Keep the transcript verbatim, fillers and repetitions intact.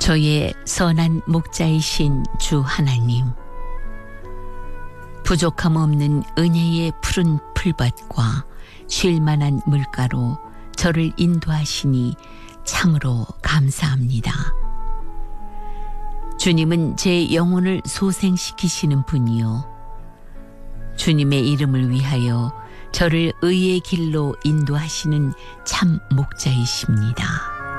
저의 선한 목자이신 주 하나님, 부족함 없는 은혜의 푸른 풀밭과 쉴만한 물가로 저를 인도하시니 참으로 감사합니다. 주님은 제 영혼을 소생시키시는 분이요, 주님의 이름을 위하여 저를 의의 길로 인도하시는 참 목자이십니다.